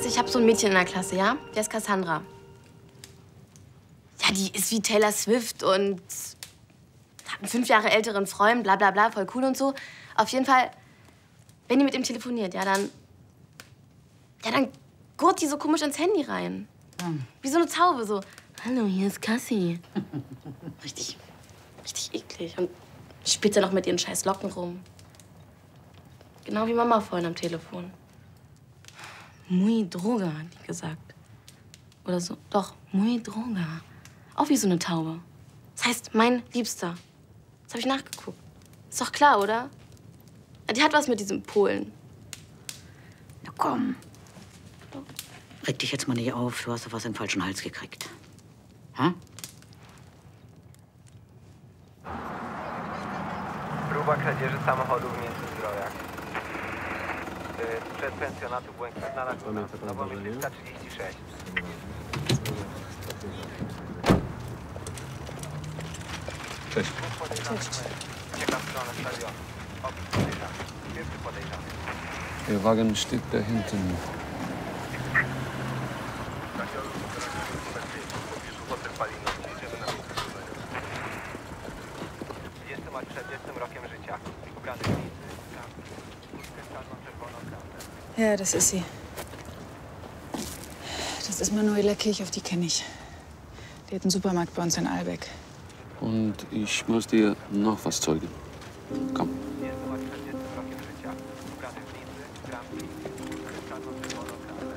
ich habe so ein Mädchen in der Klasse, ja? Der ist Cassandra. Ja, die ist wie Taylor Swift und hat einen 5 Jahre älteren Freund, bla bla bla, voll cool und so. Auf jeden Fall, wenn die mit ihm telefoniert, ja, dann gurt die so komisch ins Handy rein. Wie so eine Taube, so. Hallo, hier ist Cassie. Richtig eklig. Und spielt dann noch mit ihren scheiß Locken rum. Genau wie Mama vorhin am Telefon. Muy droga, hat die gesagt. Oder so. Doch, muy droga. Auch wie so eine Taube. Das heißt, mein Liebster. Das habe ich nachgeguckt. Ist doch klar, oder? Die hat was mit diesem Polen. Na komm. Reg dich jetzt mal nicht auf. Du hast doch was in den falschen Hals gekriegt. Hm? Próba kradzieży samochodu w Międzyzdrojach. Przed pensjonatu Błękitna Laguna. Nowomiejska 36. Cześć. Cześć. Ucieka w stronę stadionu. Opis podejrzany. Pierwszy podejrzany. Der Wagen steht da hinten. Ja, das ist sie. Das ist Manuela Kirchhoff, die kenne ich. Die hat einen Supermarkt bei uns in Albeck. Und ich muss dir noch was zeigen. Komm.